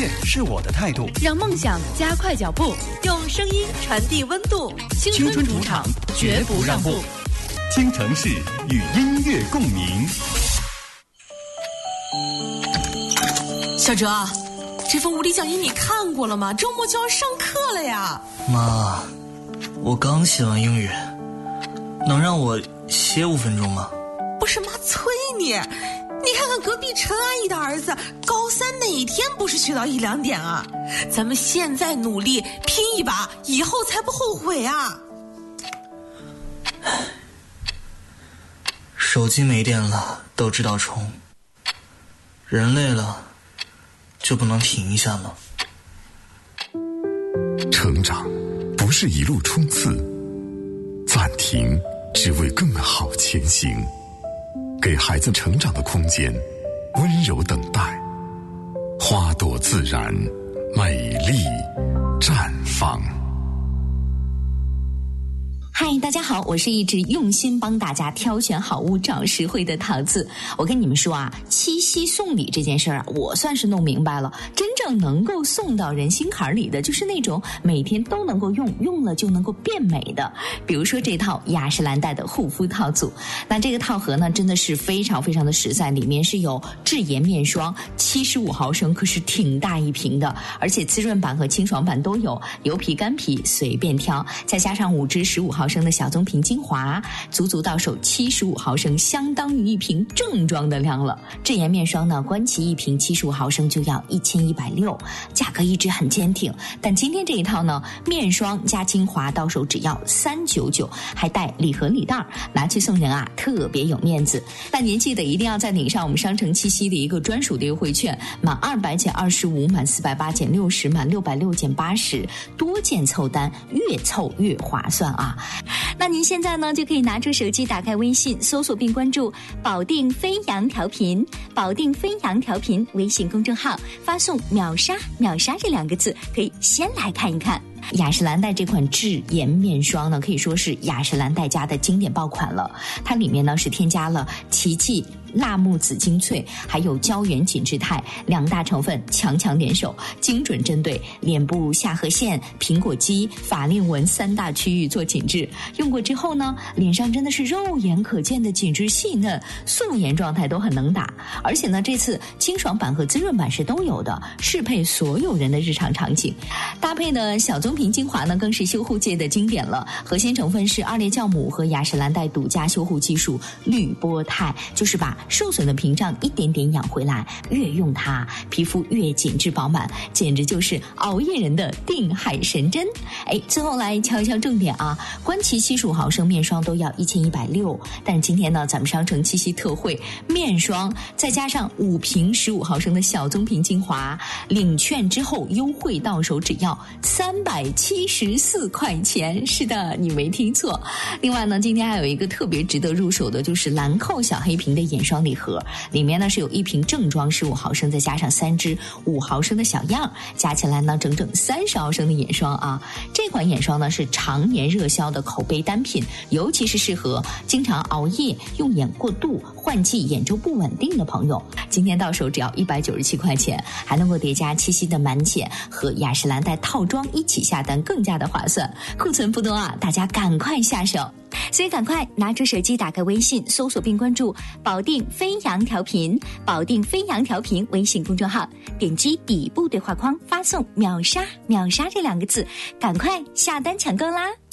悦是我的态度， 让梦想加快脚步， 用声音传递温度。 青春主场绝不让步，京城市与音乐共鸣。 小哲，这份物理讲义你看过了吗？周末就要上课了呀。 妈，我刚写完英语，能让我歇5分钟吗？ 不是妈催你，你看看隔壁陈阿姨的儿子，高3哪天不是学到1、2点啊？咱们现在努力拼一把，以后才不后悔啊。 手机没电了都知道充，人累了就不能停一下吗？ 成长不是一路冲刺，暂停只为更好前行。给孩子成长的空间，温柔等待，花朵自然，美丽绽放。 嗨，大家好，我是一直用心帮大家挑选好物找实惠的桃子。我跟你们说啊，七夕送礼这件事儿啊，我算是弄明白了。真正能够送到人心坎里的，就是那种每天都能够用，用了就能够变美的。比如说这套雅诗兰黛的护肤套组，那这个套盒呢，真的是非常非常的实在，里面是有智妍面霜75毫升，可是挺大一瓶的，而且滋润版和清爽版都有，油皮干皮随便挑，再加上5支15毫升的小棕瓶精华，足足到手75毫升，相当于一瓶正装的量了。智妍面霜呢，官旗一瓶75毫升就要1160，价格一直很坚挺。但今天这一套呢，面霜加精华到手只要399，还带礼盒礼袋，拿去送人啊，特别有面子。那您记得一定要再领上我们商城七夕的一个专属的优惠券，满200减25，满480减60，满660减80，多件凑单，越凑越划算啊！那您现在呢，就可以拿出手机，打开微信，搜索并关注保定飞扬调频，保定飞扬调频微信公众号，发送秒杀秒杀这2个字，可以先来看一看。雅诗兰黛这款智妍面霜呢，可以说是雅诗兰黛家的经典爆款了。它里面呢是添加了奇迹辣木籽精粹还有胶原紧致肽2大成分，强强联手，精准针对脸部下颌线、苹果肌、法令纹3大区域做紧致。用过之后呢，脸上真的是肉眼可见的紧致细嫩，素颜状态都很能打。而且呢，这次清爽版和滋润版是都有的，适配所有人的日常场景。搭配的小棕瓶精华呢，更是修护界的经典了。核心成分是2列酵母和雅诗兰黛独家修护技术滤波肽，就是把受损的屏障一点点养回来，越用它皮肤越紧致饱满，简直就是熬夜人的定海神针。最后来敲一敲重点啊，官旗75毫升面霜都要1160，但是今天呢，咱们商城七夕特惠，面霜再加上5瓶15毫升的小棕瓶精华，领券之后优惠到手只要374块钱。是的，你没听错。另外呢，今天还有一个特别值得入手的，就是兰蔻小黑瓶的眼霜礼盒，里面呢是有1瓶正装15毫升，再加上3支5毫升的小样，加起来呢整整30毫升的眼霜啊。这款眼霜呢是常年热销的口碑单品，尤其是适合经常熬夜、用眼过度、换季眼周不稳定的朋友。今天到手只要197块钱，还能够叠加七夕的满减和雅诗兰黛套装一起下单，更加的划算。库存不多啊，大家赶快下手。所以赶快拿出手机，打开微信，搜索并关注保定飞扬调频，保定飞扬调频微信公众号，点击底部对话框，发送秒杀秒杀这2个字，赶快下单抢购啦。